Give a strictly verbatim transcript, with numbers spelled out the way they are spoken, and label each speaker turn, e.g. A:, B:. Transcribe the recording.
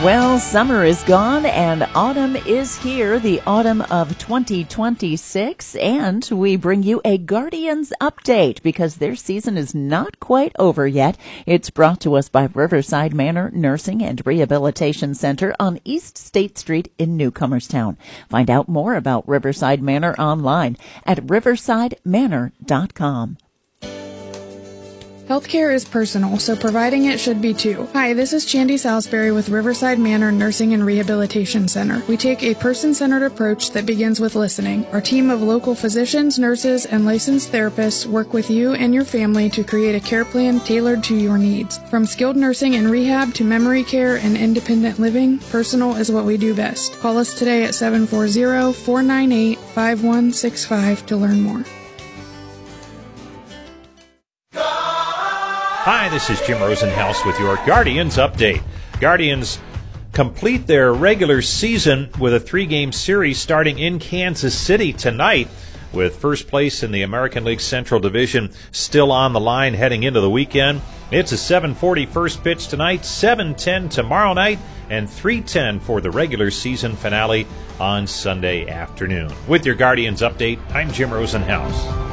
A: Well, summer is gone and autumn is here, the autumn of twenty twenty-six, and we bring you a Guardians update because their season is not quite over yet. It's brought to us by Riverside Manor Nursing and Rehabilitation Center on East State Street in Newcomerstown. Find out more about Riverside Manor online at riverside manor dot com.
B: Healthcare is personal, so providing it should be too. Hi, this is Chandy Salisbury with Riverside Manor Nursing and Rehabilitation Center. We take a person-centered approach that begins with listening. Our team of local physicians, nurses, and licensed therapists work with you and your family to create a care plan tailored to your needs. From skilled nursing and rehab to memory care and independent living, personal is what we do best. Call us today at seven four zero, four nine eight, five one six five to learn more.
C: Hi, this is Jim Rosenhaus with your Guardians update. Guardians complete their regular season with a three-game series starting in Kansas City tonight, with first place in the American League Central Division still on the line heading into the weekend. It's a seven forty first pitch tonight, seven ten tomorrow night, and three ten for the regular season finale on Sunday afternoon. With your Guardians update, I'm Jim Rosenhaus.